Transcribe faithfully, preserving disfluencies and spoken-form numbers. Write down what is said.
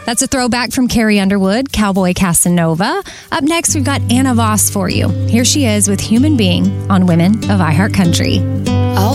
That's a throwback from Carrie Underwood, Cowboy Casanova. Up next, we've got Anna Voss for you. Here she is with Human Being on Women of iHeart Country.